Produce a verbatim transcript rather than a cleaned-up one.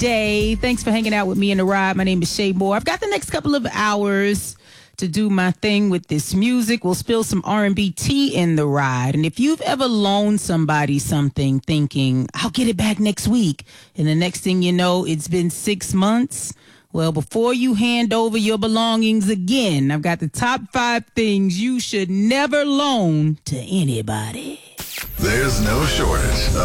day. Thanks for hanging out with me in the ride. My name is Shay Moore. I've got the next couple of hours to do my thing with this music. We'll spill some R and B tea in the ride. And if you've ever loaned somebody something thinking, I'll get it back next week, and the next thing you know, it's been six months. Well, before you hand over your belongings again, I've got the top five things you should never loan to anybody. There's no shortage